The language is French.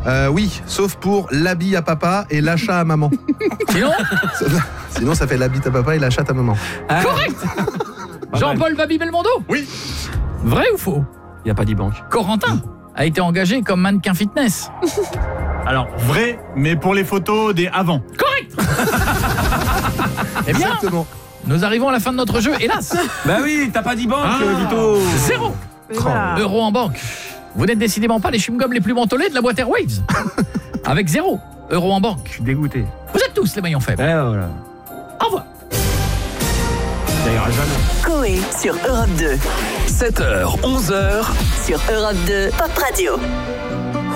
Oui, sauf pour l'habit à papa et l'achat à maman. Sinon, ça fait l'habit à papa et l'achat à maman. Correct. Jean-Paul Babi Belmondo. Oui. Vrai ou faux? Il n'y a pas d'e-bank. Corentin a été engagé comme mannequin fitness. Alors, vrai, mais pour les photos des avant. Correct. Eh bien, Exactement. nous arrivons à la fin de notre jeu, hélas. Bah oui, t'as pas d'e-bank, Vito. 0 euros en banque. Vous n'êtes décidément pas les chewing-gums les plus mentholés de la boîte Airwaves. Avec 0 euros en banque. Je suis dégoûté. Vous êtes tous les maillons faibles. Voilà. Au revoir. Ça ira jamais. Coé sur Europe 2. 7h, 11h. Sur Europe 2, Pop Radio.